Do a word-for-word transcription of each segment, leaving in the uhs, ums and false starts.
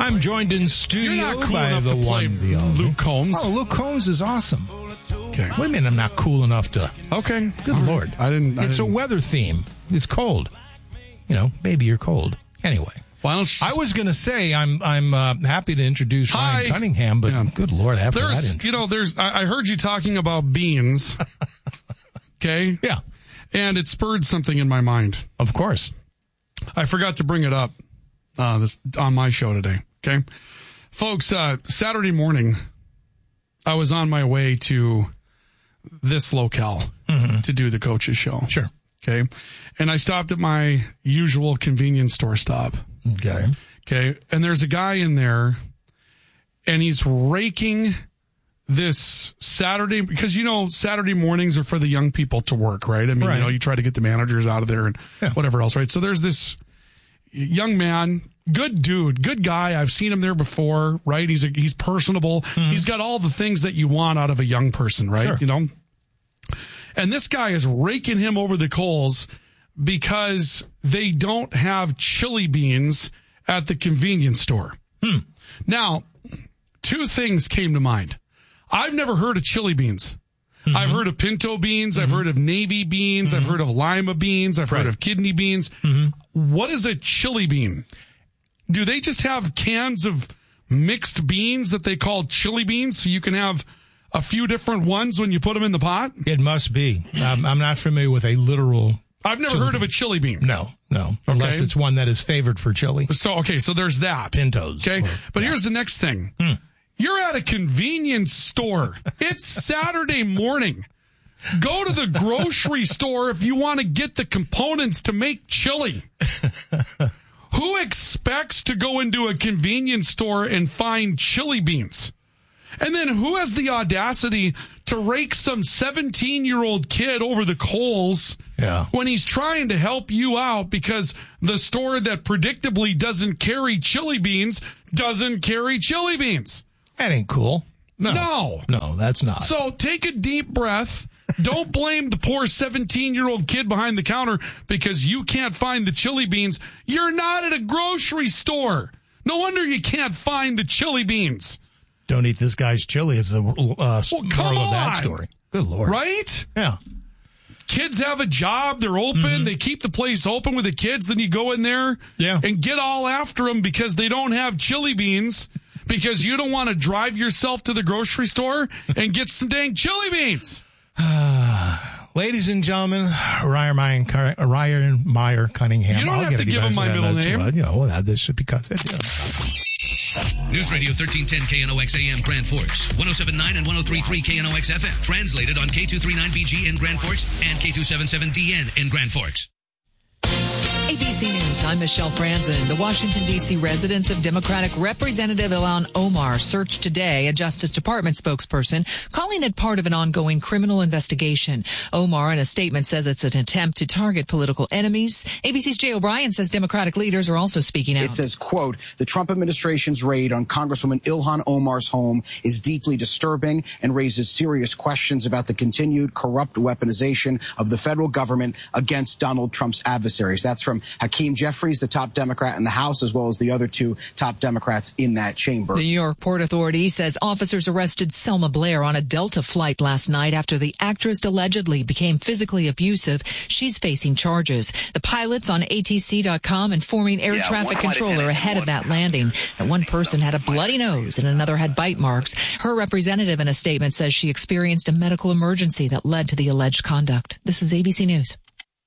I'm joined in studio You're not cool by enough the to play one, the only. Luke Combs. Oh, Luke Combs is awesome. Okay. What do you mean I'm not cool enough to? Okay. Good All Lord. Right. I didn't. I it's didn't. a weather theme. It's cold. You know, maybe you're cold. Anyway. Why don't you I was going to say I'm I'm uh, happy to introduce Hi. Ryan Cunningham, but Yeah. good Lord, after that There's, intro. you know, there's. I, I heard you talking about beans. Okay. Yeah, And it spurred something in my mind. of course. I forgot to bring it up uh, this on my show today. Okay, folks. Uh, Saturday morning, I was on my way to this locale Mm-hmm. to do the coach's show. Sure. Okay, and I stopped at my usual convenience store stop. Okay. Okay, and there's a guy in there, and he's raking this Saturday, because, you know, Saturday mornings are for the young people to work, right? I mean, Right. you know, you try to get the managers out of there and Yeah. whatever else, right? So there's this young man, good dude, good guy. I've seen him there before, right? He's a, he's personable. He's got all the things that you want out of a young person, right? Sure. You know? And this guy is raking him over the coals because they don't have chili beans at the convenience store. Hmm. Now, two things came to mind. I've never heard of chili beans. Mm-hmm. I've heard of pinto beans. Mm-hmm. I've heard of navy beans. Mm-hmm. I've heard of lima beans. I've right. heard of kidney beans. Mm-hmm. What is a chili bean? Do they just have cans of mixed beans that they call chili beans so you can have a few different ones when you put them in the pot? It must be. Um, I'm not familiar with a literal. I've never chili heard of a chili bean. No, no. Unless Okay. it's one that is favored for chili. So, okay, so there's that. Pintos. Okay, Or- but yeah. here's the next thing. Hmm. You're at a convenience store. It's Saturday morning. Go to the grocery store if you want to get the components to make chili. Who expects to go into a convenience store and find chili beans? And then who has the audacity to rake some seventeen-year-old kid over the coals Yeah. when he's trying to help you out because the store that predictably doesn't carry chili beans doesn't carry chili beans? That ain't cool. No. No. No, that's not. So take a deep breath. Don't blame the poor seventeen-year-old kid behind the counter because you can't find the chili beans. You're not at a grocery store. No wonder you can't find the chili beans. Don't eat this guy's chili. It's the uh, Well, come moral of that on. story. Good Lord. Right? Yeah. Kids have a job. They're open. Mm-hmm. They keep the place open with the kids. Then you go in there Yeah. and get all after them because they don't have chili beans because you don't want to drive yourself to the grocery store and get some dang chili beans. Ladies and gentlemen, Ryan Meyer, Ryan Meyer Cunningham. You don't I'll have get to it give him my eventually. middle That's name. too, uh, you know, this should because it. Yeah. News Radio thirteen ten K N O X A M Grand Forks, one oh seven point nine and one oh three point three K N O X F M. Translated on K two thirty-nine B G in Grand Forks and K two seventy-seven D N in Grand Forks. A B C News, I'm Michelle Franzen. The Washington, D C residence of Democratic Representative Ilhan Omar searched today, a Justice Department spokesperson, calling it part of an ongoing criminal investigation. Omar, in a statement, says it's an attempt to target political enemies. A B C's Jay O'Brien says Democratic leaders are also speaking out. It says, quote, the Trump administration's raid on Congresswoman Ilhan Omar's home is deeply disturbing and raises serious questions about the continued corrupt weaponization of the federal government against Donald Trump's adversaries. That's from Hakeem Jeffries, the top Democrat in the House, as well as the other two top Democrats in that chamber. The New York Port Authority says officers arrested Selma Blair on a Delta flight last night after the actress allegedly became physically abusive. She's facing charges. The pilots on A T C dot com informing air Yeah, traffic one controller ahead of that landing that one person had a bloody nose and another had bite marks. Her representative in a statement says she experienced a medical emergency that led to the alleged conduct. This is A B C News.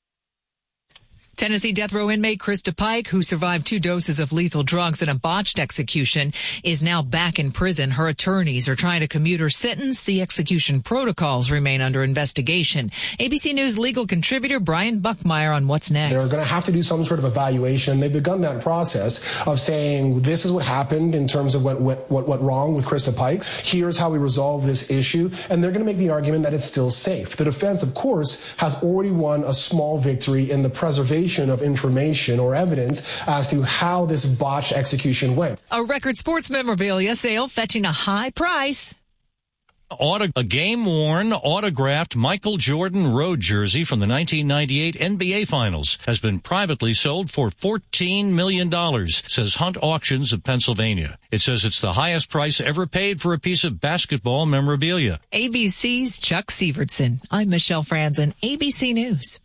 Tennessee death row inmate Krista Pike, who survived two doses of lethal drugs in a botched execution, is now back in prison. Her attorneys are trying to commute her sentence. The execution protocols remain under investigation. A B C News legal contributor Brian Buckmeyer on what's next. They're going to have to do some sort of evaluation. They've begun that process of saying this is what happened in terms of what what what went wrong with Krista Pike. Here's how we resolve this issue. And they're going to make the argument that it's still safe. The defense, of course, has already won a small victory in the preservation of information or evidence as to how this botched execution went. A record sports memorabilia sale fetching a high price. Auto- a game-worn, autographed Michael Jordan road jersey from the nineteen ninety-eight N B A Finals has been privately sold for fourteen million dollars, says Hunt Auctions of Pennsylvania. It says it's the highest price ever paid for a piece of basketball memorabilia. A B C's Chuck Sievertson. I'm Michelle Franzen, A B C News.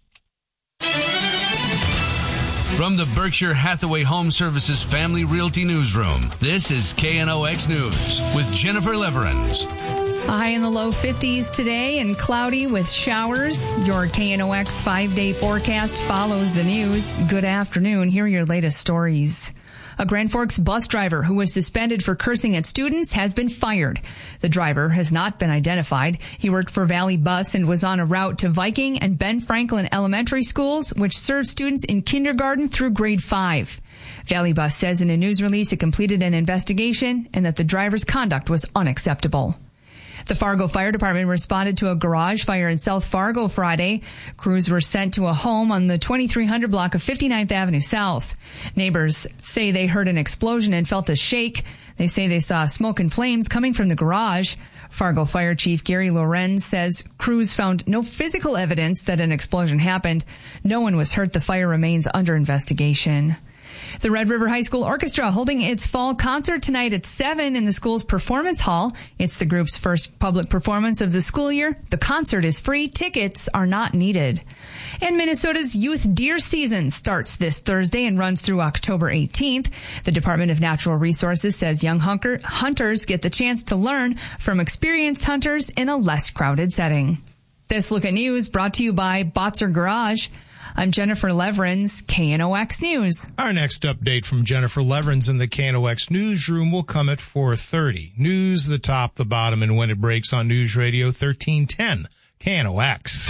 From the Berkshire Hathaway Home Services Family Realty Newsroom, this is K N O X News with Jennifer Leverins. A high in the low fifties today and cloudy with showers. Your K N O X five-day forecast follows the news. Good afternoon. Here are your latest stories. A Grand Forks bus driver who was suspended for cursing at students has been fired. The driver has not been identified. He worked for Valley Bus and was on a route to Viking and Ben Franklin elementary schools, which serve students in kindergarten through grade five. Valley Bus says in a news release it completed an investigation and that the driver's conduct was unacceptable. The Fargo Fire Department responded to a garage fire in South Fargo Friday. Crews were sent to a home on the twenty-three hundred block of fifty-ninth Avenue South. Neighbors say they heard an explosion and felt a shake. They say they saw smoke and flames coming from the garage. Fargo Fire Chief Gary Lorenz says crews found no physical evidence that an explosion happened. No one was hurt. The fire remains under investigation. The Red River High School Orchestra holding its fall concert tonight at seven in the school's performance hall. It's the group's first public performance of the school year. The concert is free. Tickets are not needed. And Minnesota's youth deer season starts this Thursday and runs through October eighteenth. The Department of Natural Resources says young hunter, hunters get the chance to learn from experienced hunters in a less crowded setting. This Look at News brought to you by Botzer Garage. I'm Jennifer Leverins, K N O X News. Our next update from Jennifer Leverins in the K N O X newsroom will come at four thirty. News, the top, the bottom, and when it breaks on News Radio thirteen ten, K N O X.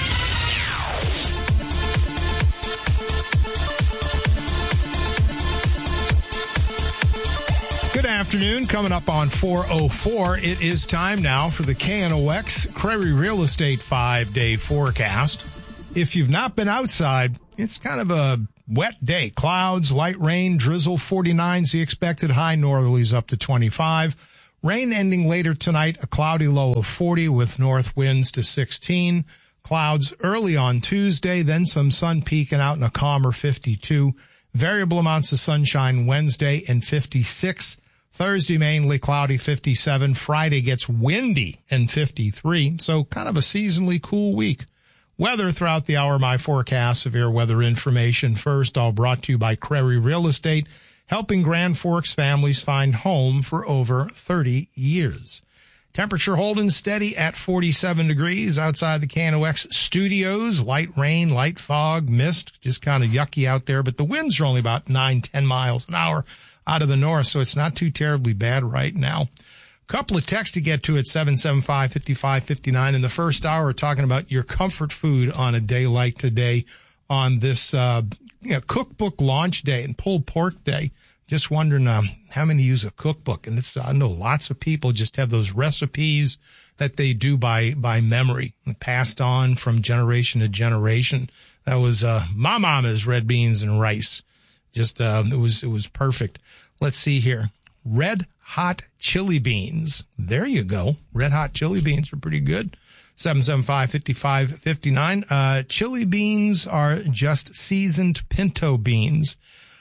Good afternoon. Coming up on four oh four, it is time now for the K N O X Crary Real Estate five-day forecast. If you've not been outside, it's kind of a wet day. Clouds, light rain, drizzle, forty-nine's the expected high, northerlies up to twenty-five. Rain ending later tonight, a cloudy low of forty with north winds to sixteen. Clouds early on Tuesday, then some sun peeking out in a calmer fifty-two. Variable amounts of sunshine Wednesday and fifty-six. Thursday mainly cloudy, fifty-seven. Friday gets windy and fifty-three. So kind of a seasonally cool week. Weather throughout the hour, my forecast, severe weather information. First, all brought to you by Crary Real Estate, helping Grand Forks families find home for over thirty years. Temperature holding steady at forty-seven degrees outside the K N O X studios. Light rain, light fog, mist, just kind of yucky out there, but the winds are only about nine, ten miles an hour out of the north, so it's not too terribly bad right now. Couple of texts to get to at seven seven five, five five five nine. In the first hour, we're talking about your comfort food on a day like today on this uh, you know, cookbook launch day and pulled pork day. Just wondering um, how many use a cookbook. And it's, I know lots of people just have those recipes that they do by, by memory, passed on from generation to generation. That was uh, my mama's red beans and rice. Just uh, it was it was perfect. Let's see here. Red hot chili beans. There you go. Red hot chili beans are pretty good. seven seven five, five five five nine. Uh, chili beans are just seasoned pinto beans.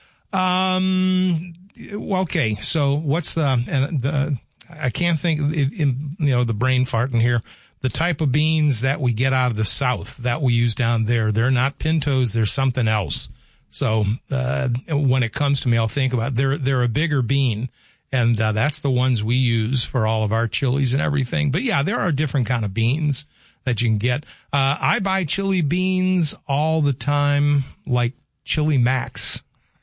Um, okay. So what's the, and the, I can't think, it, in, you know, the brain farting here. The type of beans that we get out of the South that we use down there, they're not pintos. They're something else. So, uh, when it comes to me, I'll think about, they're, they're a bigger bean. And, uh, that's the ones we use for all of our chilies and everything. But yeah, there are different kind of beans that you can get. Uh, I buy chili beans all the time, like Chili Max.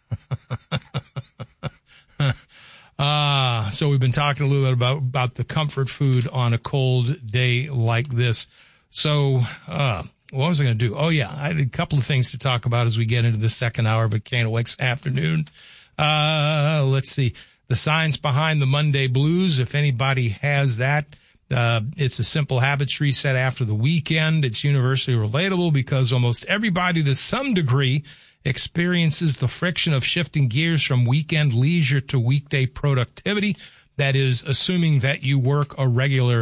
Ah, uh, so we've been talking a little bit about, about the comfort food on a cold day like this. So, uh, what was I going to do? Oh yeah, I had a couple of things to talk about as we get into the second hour, but K N O X afternoon. Uh, let's see. The science behind the Monday blues, if anybody has that, uh, it's a simple habits reset after the weekend. It's universally relatable because almost everybody to some degree experiences the friction of shifting gears from weekend leisure to weekday productivity. That is assuming that you work a regular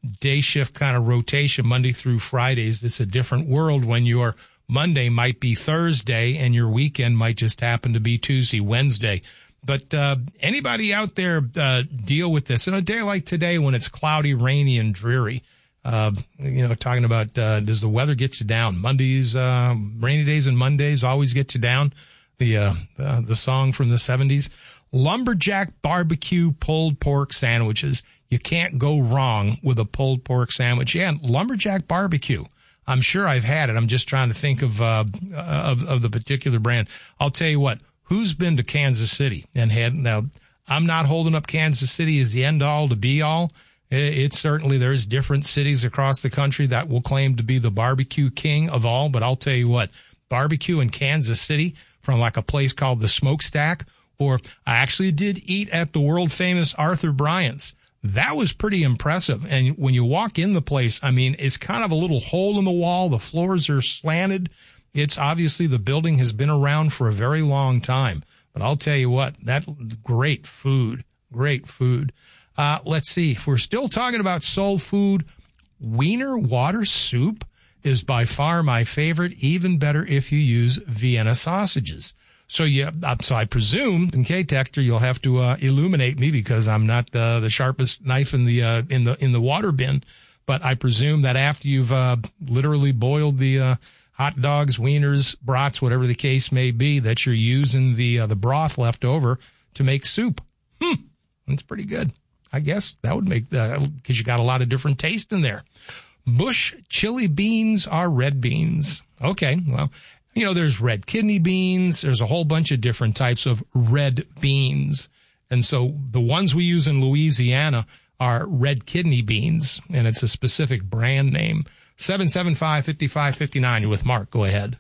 day shift kind of rotation, Monday through Fridays. It's a different world when your Monday might be Thursday and your weekend might just happen to be Tuesday, Wednesday. But uh, anybody out there uh, deal with this? On a day like today when it's cloudy, rainy, and dreary, uh, you know, talking about uh, does the weather get you down? Mondays, uh, rainy days and Mondays always get you down. The, uh, uh, the song from the seventies. Lumberjack barbecue pulled pork sandwiches. You can't go wrong with a pulled pork sandwich. Yeah, Lumberjack barbecue. I'm sure I've had it. I'm just trying to think of, uh, of, of the particular brand. I'll tell you what, who's been to Kansas City and had, now I'm not holding up Kansas City as the end all to be all. It's certainly, there's different cities across the country that will claim to be the barbecue king of all, but I'll tell you what, barbecue in Kansas City from like a place called the Smokestack, or I actually did eat at the world famous Arthur Bryant's. That was pretty impressive. And when you walk in the place, I mean, it's kind of a little hole in the wall. The floors are slanted. It's obviously the building has been around for a very long time. But I'll tell you what, that great food, great food. Uh, let's see. If we're still talking about soul food, Wiener water soup is by far my favorite, even better if you use Vienna sausages. So yeah, so I presume, okay, Texter, you'll have to uh, illuminate me because I'm not uh, the sharpest knife in the uh, in the in the water bin. But I presume that after you've uh, literally boiled the uh, hot dogs, wieners, brats, whatever the case may be, that you're using the uh, the broth left over to make soup. Hmm, that's pretty good. I guess that would make the, because you got a lot of different taste in there. Bush chili beans are red beans. Okay, well, you know, there's red kidney beans. There's a whole bunch of different types of red beans. And so the ones we use in Louisiana are red kidney beans, and it's a specific brand name. seven seven five, five five five nine. You're with Mark. Go ahead.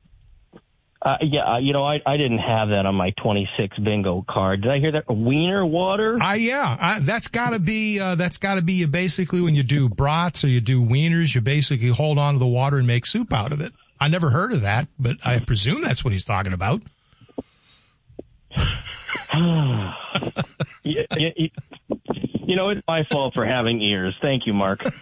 Uh, yeah, you know, I, I didn't have that on my twenty-six bingo card. Did I hear that? Wiener water? Uh, yeah, uh, that's got to be, uh, that's got to be you basically when you do brats or you do wieners, you basically hold on to the water and make soup out of it. I never heard of that, but I presume that's what he's talking about. you, you, you know, it's my fault for having ears. Thank you, Mark.